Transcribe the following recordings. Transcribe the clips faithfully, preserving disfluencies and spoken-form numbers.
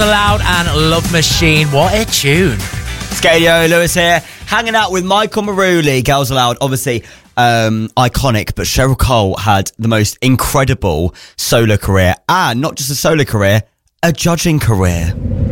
Loud and Love Machine. What a tune. Scadio Lewis here, hanging out with Michael Maruli. Girls Aloud, obviously um, iconic, but Cheryl Cole had the most incredible solo career, and not just a solo career, a judging career.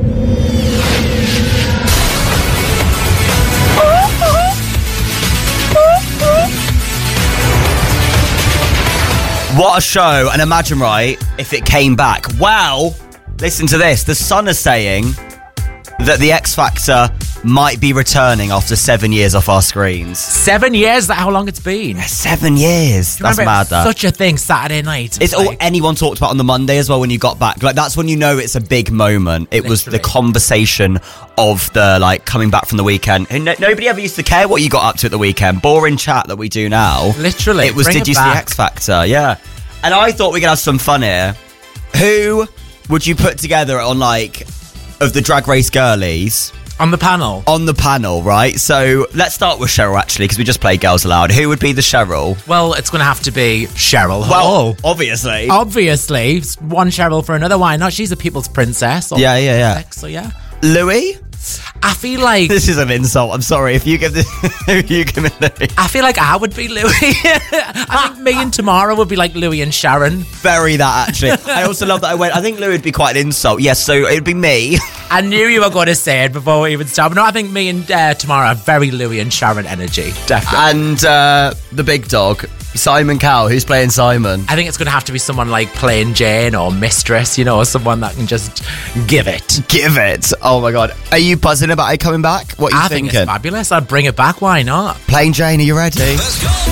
What a show. And imagine, right, if it came back. Well, listen to this. The Sun is saying that the X Factor might be returning after seven years off our screens. Seven years? Is that how long it's been? Seven years. Do you That's remember mad, it was that. such a thing Saturday night. It's all like, anyone talked about on the Monday as well when you got back. Like, that's when you know it's a big moment. It was the Literally. conversation of the, like, coming back from the weekend. And no- nobody ever used to care what you got up to at the weekend. Boring chat that we do now. Literally. It was, Bring did it you see back. X Factor? Yeah. And I thought we could have some fun here. Who would you put together on, like, of the Drag Race girlies On the panel. on the panel, right? So let's start with Cheryl, actually, because we just played Girls Aloud. Who would be the Cheryl? Well, it's going to have to be Cheryl Well, Hall. obviously. Obviously. It's one Cheryl for another. Why not? She's a people's princess. Yeah, yeah, yeah. So, yeah. Louis? I feel like... This is an insult. I'm sorry. If you give this, if you give me Louis. I feel like I would be Louis. I think me and Tamara would be like Louis and Sharon. Very that, actually. I also love that I went, I think Louis would be quite an insult. Yes, so it'd be me. I knew you were going to say it before we even started. No, I think me and uh, Tamara have very Louis and Sharon energy. Definitely. And uh, the big dog, Simon Cowell. Who's playing Simon? I think it's going to have to be someone like Plain Jane or Mistress, you know, someone that can just give it. Give it. Oh, my God. Are you buzzing about it coming back? What are you I thinking? think it's fabulous. I'd bring it back. Why not? Plain Jane, are you ready? Let's go.